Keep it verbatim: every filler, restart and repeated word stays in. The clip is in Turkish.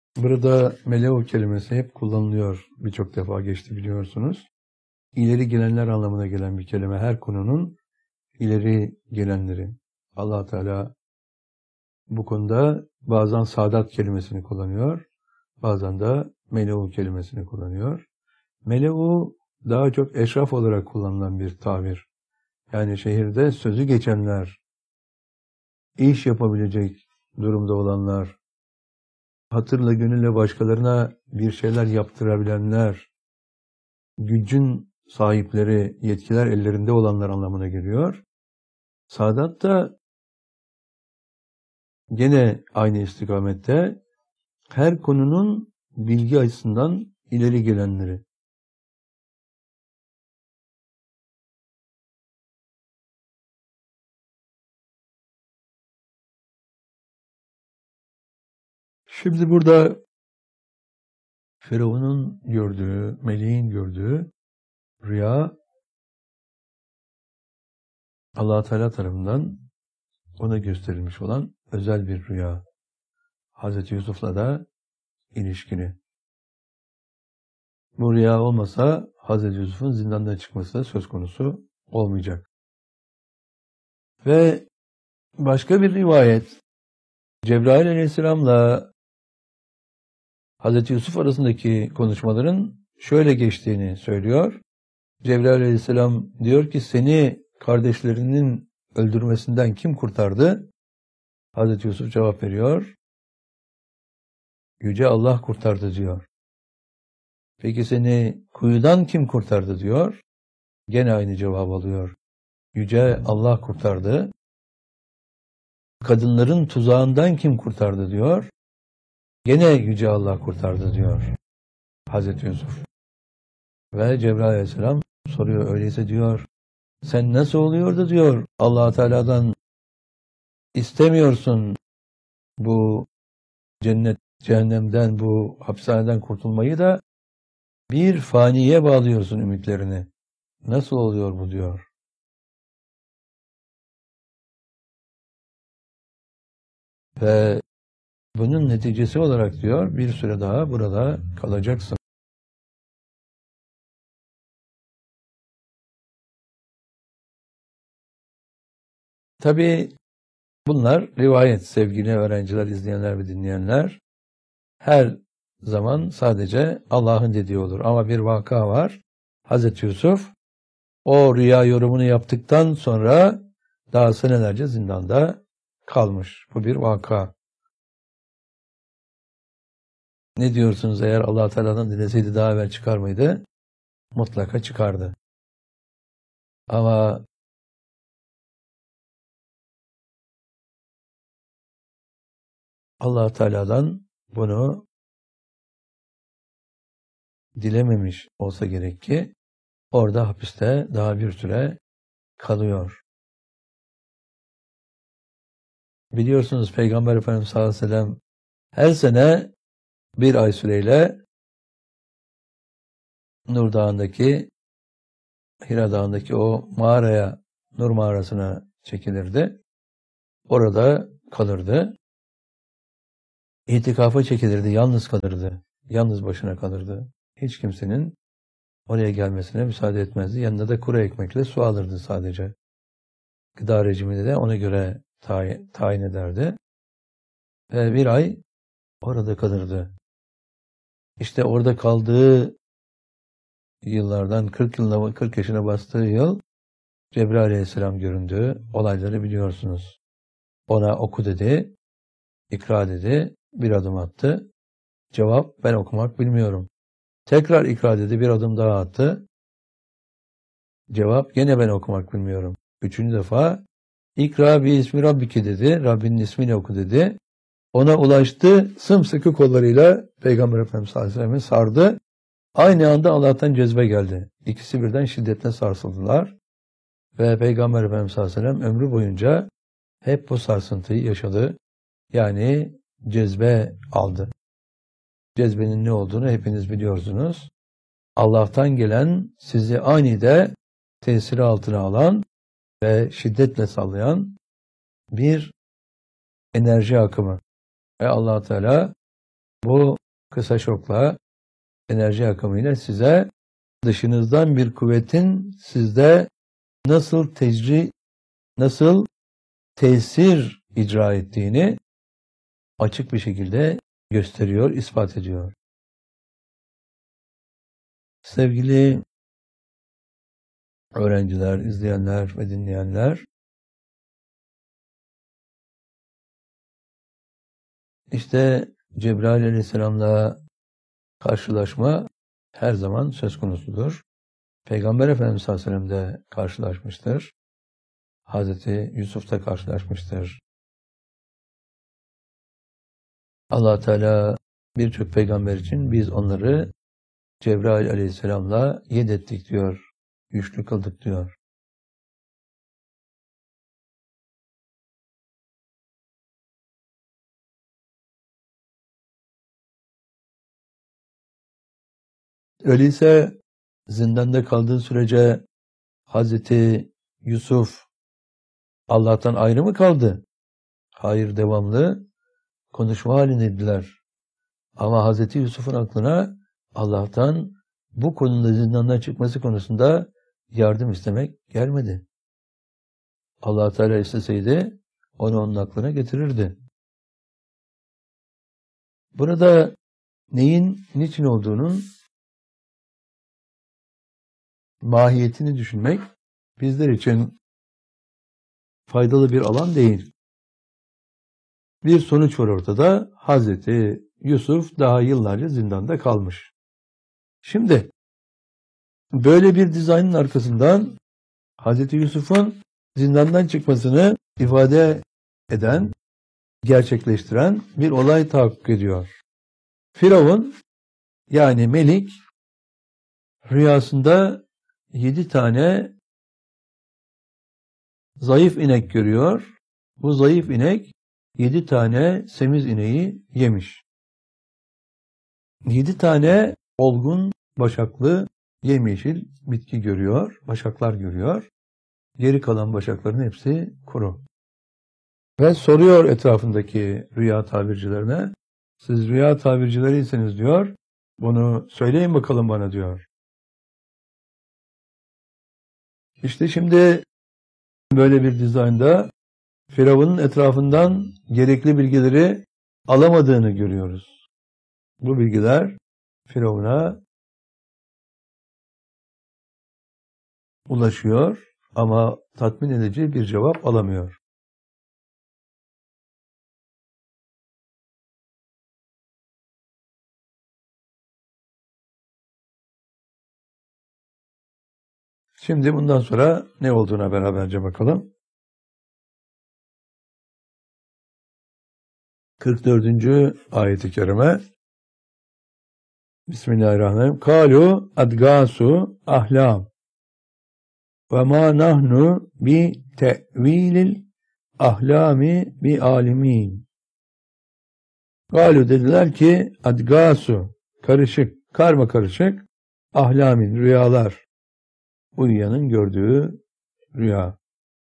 Burada meleu kelimesi hep kullanılıyor. Birçok defa geçti biliyorsunuz. İleri gelenler anlamına gelen bir kelime. Her konunun ileri gelenleri. Allah Teala bu konuda bazen saadat kelimesini kullanıyor. Bazen de meleu kelimesini kullanıyor. Meleu daha çok eşraf olarak kullanılan bir tabir. Yani şehirde sözü geçenler, iş yapabilecek durumda olanlar, hatırla gönülle başkalarına bir şeyler yaptırabilenler, gücün sahipleri, yetkiler ellerinde olanlar anlamına geliyor. Saadat da gene aynı istikamette her konunun bilgi açısından ileri gelenleri. Şimdi burada Firavun'un gördüğü, meleğin gördüğü rüya Allah Teala tarafından ona gösterilmiş olan özel bir rüya. Hazreti Yusuf'la da ilişkili. Bu rüya olmasa Hazreti Yusuf'un zindandan çıkması söz konusu olmayacak. Ve başka bir rivayet Cebrail Aleyhisselam'la Hazreti Yusuf arasındaki konuşmaların şöyle geçtiğini söylüyor. Cebrail Aleyhisselam diyor ki seni kardeşlerinin öldürmesinden kim kurtardı? Hazreti Yusuf cevap veriyor. Yüce Allah kurtardı diyor. Peki seni kuyudan kim kurtardı diyor. Gene aynı cevap alıyor. Yüce Allah kurtardı. Kadınların tuzağından kim kurtardı diyor. Gene Yüce Allah kurtardı diyor Hazreti Yusuf. Ve Cebrail Aleyhisselam soruyor, öyleyse diyor, sen nasıl oluyor da diyor Allah Teala'dan istemiyorsun bu cennet, cehennemden, bu hapishaneden kurtulmayı da bir faniye bağlıyorsun ümitlerini. Nasıl oluyor bu diyor. Ve bunun neticesi olarak diyor bir süre daha burada kalacaksın. Tabii bunlar rivayet sevgili öğrenciler, izleyenler ve dinleyenler. Her zaman sadece Allah'ın dediği olur. Ama bir vaka var. Hazreti Yusuf o rüya yorumunu yaptıktan sonra daha senelerce zindanda kalmış. Bu bir vaka. Ne diyorsunuz eğer Allah Teala'dan dileseydi daha evvel çıkar mıydı? Mutlaka çıkardı. Ama Allah Teala'dan bunu dilememiş olsa gerek ki orada hapiste daha bir süre kalıyor. Biliyorsunuz Peygamber Efendimiz sallallahu aleyhi ve sellem her sene bir ay süreyle Nur Dağı'ndaki, Hira Dağı'ndaki o mağaraya, Nur mağarasına çekilirdi. Orada kalırdı. İtikafa çekilirdi, yalnız kalırdı. Yalnız başına kalırdı. Hiç kimsenin oraya gelmesine müsaade etmezdi. Yanında da kuru ekmekle su alırdı sadece. Gıda rejimini de ona göre tayin, tayin ederdi. Ve bir ay orada kalırdı. İşte orada kaldığı yıllardan kırk yılına, kırk yaşına bastığı yıl Cebrail Aleyhisselam göründü. Olayları biliyorsunuz. Ona oku dedi, ikra dedi, bir adım attı. Cevap, ben okumak bilmiyorum. Tekrar ikra dedi, bir adım daha attı. Cevap, gene ben okumak bilmiyorum. Üçüncü defa, ikra bi ismi rabbiki dedi, Rabbinin ismini oku dedi. Ona ulaştı, sımsıkı kollarıyla Peygamber Efendimiz sallallahu aleyhi ve sellem'i sardı. Aynı anda Allah'tan cezbe geldi. İkisi birden şiddetle sarsıldılar. Ve Peygamber Efendimiz sallallahu aleyhi ve sellem ömrü boyunca hep bu sarsıntıyı yaşadı. Yani cezbe aldı. Cezbenin ne olduğunu hepiniz biliyorsunuz. Allah'tan gelen, sizi anide tesiri altına alan ve şiddetle sallayan bir enerji akımı. Ve Allah Teala bu kısa şokla, enerji akımıyla size dışınızdan bir kuvvetin sizde nasıl tecri, nasıl tesir icra ettiğini açık bir şekilde gösteriyor, ispat ediyor. Sevgili öğrenciler, izleyenler ve dinleyenler, işte Cebrail Aleyhisselam'la karşılaşma her zaman söz konusudur. Peygamber Efendimiz sallallahu aleyhi ve sellem de karşılaşmıştır. Hazreti Yusuf da karşılaşmıştır. Allah Teala birçok peygamber için biz onları Cebrail Aleyhisselam'la yedettik diyor, güçlü kıldık diyor. Öyleyse zindanda kaldığı sürece Hazreti Yusuf Allah'tan ayrı mı kaldı? Hayır, devamlı konuşma halindeydiler. Ama Hazreti Yusuf'un aklına Allah'tan bu konuda zindandan çıkması konusunda yardım istemek gelmedi. Allah Teala isteseydi onu onun aklına getirirdi. Burada neyin, niçin olduğunun mahiyetini düşünmek bizler için faydalı bir alan değil. Bir sonuç var ortada. Hazreti Yusuf daha yıllarca zindanda kalmış. Şimdi böyle bir dizaynın arkasından Hazreti Yusuf'un zindandan çıkmasını ifade eden, gerçekleştiren bir olay tahakkuk ediyor. Firavun, yani Melik, rüyasında yedi tane zayıf inek görüyor. Bu zayıf inek yedi tane semiz ineği yemiş. Yedi tane olgun, başaklı, yemyeşil bitki görüyor, başaklar görüyor. Geri kalan başakların hepsi kuru. Ve soruyor etrafındaki rüya tabircilerine, siz rüya tabircileriyseniz diyor, bunu söyleyin bakalım bana diyor. İşte şimdi böyle bir dizaynda Firavun'un etrafından gerekli bilgileri alamadığını görüyoruz. Bu bilgiler Firavun'a ulaşıyor ama tatmin edici bir cevap alamıyor. Şimdi bundan sonra ne olduğuna beraberce bakalım. kırk dördüncü ayet-i kerime. Bismillahirrahmanirrahim. Kalu adgasu ahlam ve ma nahnu bi te'vilil ahlami bi alimin. Kalu dediler ki adgasu, karışık, karma karışık, ahlamin, rüyalar. Uyuyanın gördüğü rüya.